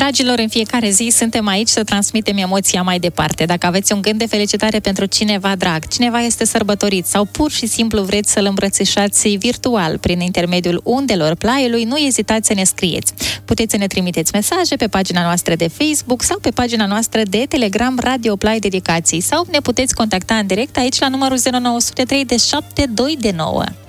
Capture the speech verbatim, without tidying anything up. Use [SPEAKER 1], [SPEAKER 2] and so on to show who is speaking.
[SPEAKER 1] Dragilor, în fiecare zi suntem aici să transmitem emoția mai departe. Dacă aveți un gând de felicitare pentru cineva drag, cineva este sărbătorit sau pur și simplu vreți să-l îmbrățișați virtual prin intermediul undelor Plaiului, nu ezitați să ne scrieți. Puteți să ne trimiteți mesaje pe pagina noastră de Facebook sau pe pagina noastră de Telegram Radio Play Dedicații sau ne puteți contacta în direct aici la numărul zero nouă zero trei șapte doi nouă.